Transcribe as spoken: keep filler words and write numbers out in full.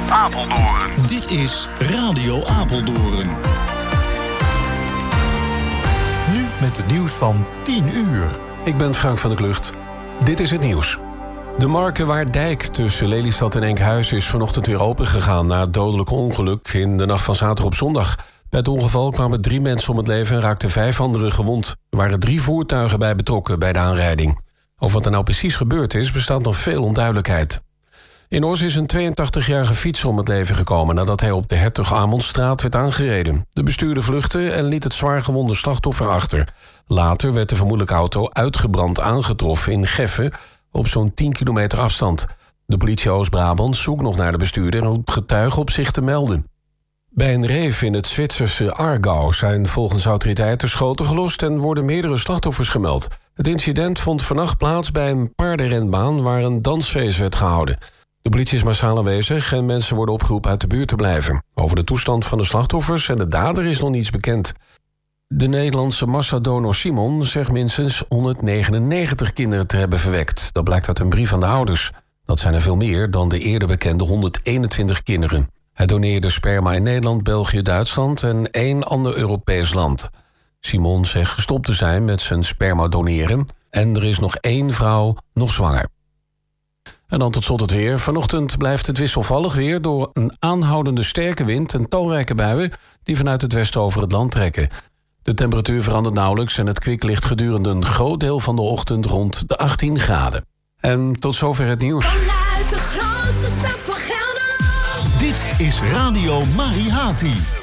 Apeldoorn. Dit is Radio Apeldoorn. Nu met het nieuws van tien uur. Ik ben Frank van der Klucht. Dit is het nieuws. De Markewaardijk tussen Lelystad en Enkhuizen is vanochtend weer opengegaan na het dodelijke ongeluk in de nacht van zaterdag op zondag. Bij het ongeval kwamen drie mensen om het leven en raakten vijf anderen gewond. Er waren drie voertuigen bij betrokken bij de aanrijding. Over wat er nou precies gebeurd is, bestaat nog veel onduidelijkheid. In Oss is een tweeëntachtigjarige fietser om het leven gekomen nadat hij op de Hertog Amonstraat werd aangereden. De bestuurder vluchtte en liet het zwaargewonde slachtoffer achter. Later werd de vermoedelijke auto uitgebrand aangetroffen in Geffen op zo'n tien kilometer afstand. De politie Oost-Brabant zoekt nog naar de bestuurder en roept getuigen op zich te melden. Bij een reef in het Zwitserse Aargau zijn volgens autoriteiten schoten gelost en worden meerdere slachtoffers gemeld. Het incident vond vannacht plaats bij een paardenrenbaan waar een dansfeest werd gehouden. De politie is massaal aanwezig en mensen worden opgeroepen uit de buurt te blijven. Over de toestand van de slachtoffers en de dader is nog niets bekend. De Nederlandse massadonor Simon zegt minstens honderdnegenennegentig kinderen te hebben verwekt. Dat blijkt uit een brief aan de ouders. Dat zijn er veel meer dan de eerder bekende honderdeenentwintig kinderen. Hij doneerde sperma in Nederland, België, Duitsland en één ander Europees land. Simon zegt gestopt te zijn met zijn sperma doneren en er is nog één vrouw nog zwanger. En dan tot slot het weer. Vanochtend blijft het wisselvallig weer door een aanhoudende sterke wind en talrijke buien die vanuit het westen over het land trekken. De temperatuur verandert nauwelijks en het kwik ligt gedurende een groot deel van de ochtend rond de achttien graden. En tot zover het nieuws. Vanuit de grootste stad van Gelderland. Dit is Radio Marihati.